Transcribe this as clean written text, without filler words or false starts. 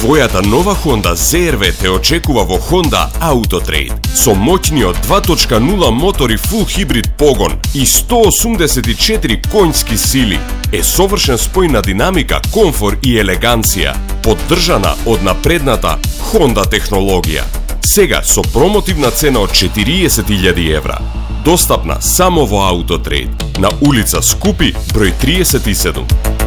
Твојата нова Honda CR-V те очекува во Honda Autotrade. Со моќниот 2.0 мотор и фул хибрид погон и 184 конјски сили е совршен спој на динамика, комфор и елеганција, поддржана од напредната Honda технологија. Сега со промотивна цена од 40.000 евра. Достапна само во Autotrade, на улица Скупи, број 37.